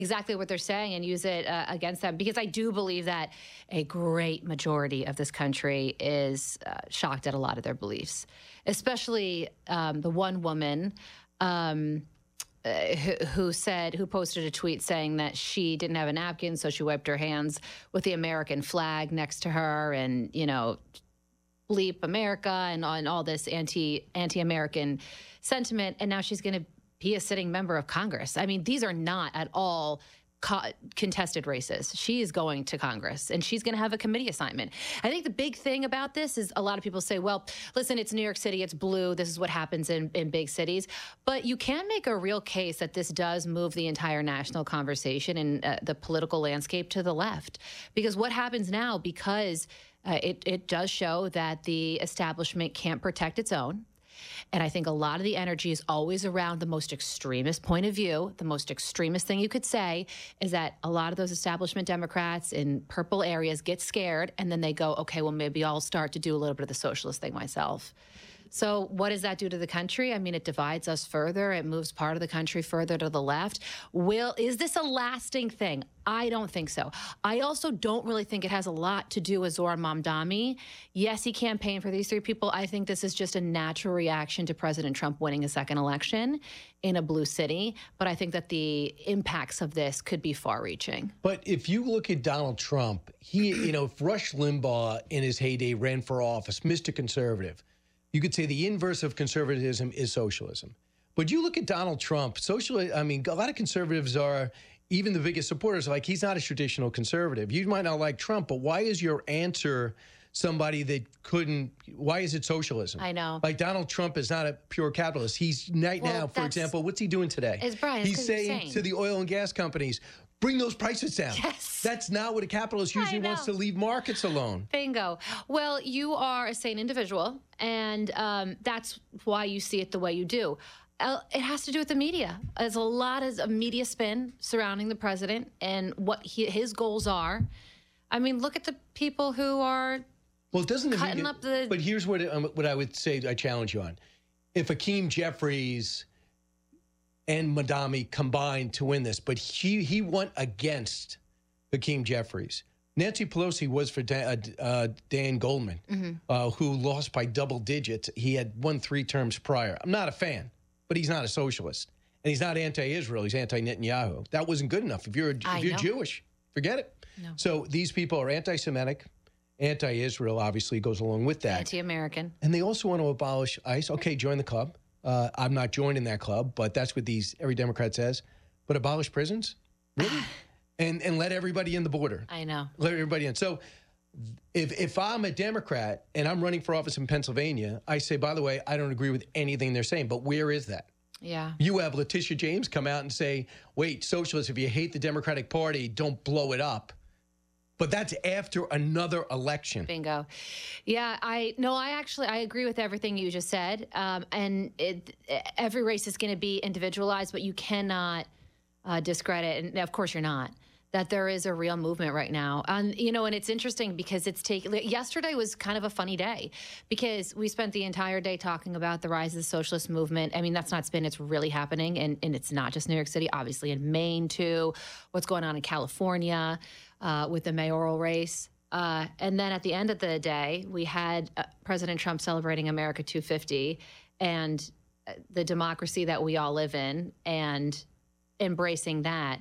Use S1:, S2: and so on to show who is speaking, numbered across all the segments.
S1: exactly what they're saying and use it against them, because I do believe that a great majority of this country is shocked at a lot of their beliefs, especially the one woman who posted a tweet saying that she didn't have a napkin, so she wiped her hands with the American flag next to her, and bleep America and on all this anti-American sentiment, and now she's going to be a sitting member of Congress. I mean, these are not at all contested races. She is going to Congress, and she's going to have a committee assignment. I think the big thing about this is a lot of people say, well, listen, it's New York City, it's blue, this is what happens in big cities. But you can make a real case that this does move the entire national conversation and the political landscape to the left. Because what happens now, because it does show that the establishment can't protect its own. And I think a lot of the energy is always around the most extremist point of view. The most extremist thing you could say is that a lot of those establishment Democrats in purple areas get scared, and then they go, okay, well, maybe I'll start to do a little bit of the socialist thing myself. So what does that do to the country? I mean, it divides us further. It moves part of the country further to the left. Is this a lasting thing? I don't think so. I also don't really think it has a lot to do with Zohran Mamdani. Yes, he campaigned for these three people. I think this is just a natural reaction to President Trump winning a second election in a blue city. But I think that the impacts of this could be far-reaching.
S2: But if you look at Donald Trump, if Rush Limbaugh in his heyday ran for office, Mr. Conservative, you could say the inverse of conservatism is socialism. But you look at Donald Trump, a lot of conservatives are, even the biggest supporters, like, he's not a traditional conservative. You might not like Trump, but why is your answer somebody that why is it socialism?
S1: I know.
S2: Like, Donald Trump is not a pure capitalist. He's now, for example, what's he doing today? He's saying to the oil and gas companies, bring those prices down.
S1: Yes.
S2: That's not what a capitalist usually wants, to leave markets alone.
S1: Bingo. Well, you are a sane individual, and that's why you see it the way you do. It has to do with the media. There's a lot of media spin surrounding the president and what his goals are. I mean, look at the people who are cutting up the...
S2: But here's what I would say I challenge you on. If Hakeem Jeffries and Mamdani combined to win this, but he went against Hakeem Jeffries. Nancy Pelosi was for Dan Goldman, who lost by double digits. He had won 3 terms prior. I'm not a fan, but he's not a socialist. And he's not anti-Israel. He's anti-Netanyahu. That wasn't good enough. If you're Jewish, forget it.
S1: No.
S2: So these people are anti-Semitic. Anti-Israel obviously goes along with that.
S1: Anti-American.
S2: And they also want to abolish ICE. Okay, join the club. I'm not joining that club, but that's what every Democrat says. But abolish prisons? Really? and let everybody in the border.
S1: I know.
S2: Let everybody in. So if I'm a Democrat and I'm running for office in Pennsylvania, I say, by the way, I don't agree with anything they're saying, but where is that?
S1: Yeah.
S2: You have Letitia James come out and say, wait, socialists, if you hate the Democratic Party, don't blow it up. But that's after another election.
S1: Bingo. Yeah, I agree with everything you just said. And every race is going to be individualized, but you cannot discredit, and of course you're not, that there is a real movement right now. And it's interesting because yesterday was kind of a funny day because we spent the entire day talking about the rise of the socialist movement. I mean, that's not spin, it's really happening. And it's not just New York City, obviously in Maine too, what's going on in California with the mayoral race. And then at the end of the day, we had President Trump celebrating America 250 and the democracy that we all live in and embracing that.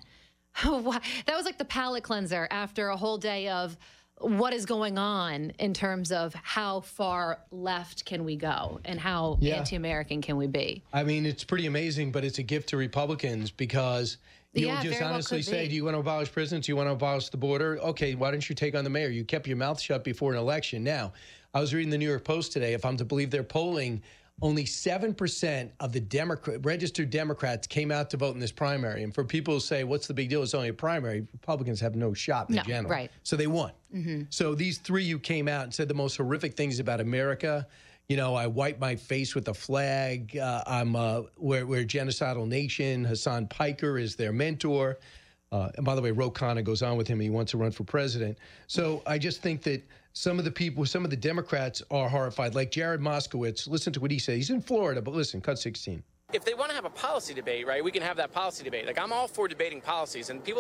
S1: That was like the palate cleanser after a whole day of what is going on in terms of how far left can we go and how anti-American can we be.
S2: I mean, it's pretty amazing, but it's a gift to Republicans because you'll just honestly say, do you want to abolish prisons? Do you want to abolish the border? Okay, why don't you take on the mayor? You kept your mouth shut before an election. Now, I was reading the New York Post today. If I'm to believe their polling, only 7% of the registered Democrats came out to vote in this primary. And for people who say, what's the big deal? It's only a primary. Republicans have no shot in general. Right. So they won. Mm-hmm. So these three who came out and said the most horrific things about America, I wipe my face with the flag. We're a genocidal nation. Hassan Piker is their mentor. And by the way, Ro Khanna goes on with him. He wants to run for president. So I just think that some of the Democrats are horrified. Like Jared Moskowitz, listen to what he said. He's in Florida, but listen, cut 16.
S3: If they want to have a policy debate, right, we can have that policy debate. Like, I'm all for debating policies, and people